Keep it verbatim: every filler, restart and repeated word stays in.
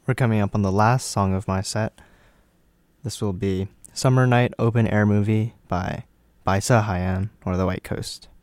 We're coming up on the last song of my set. This will be Summer Night Open Air Movie by Baisa Haiyan, or The White Coast.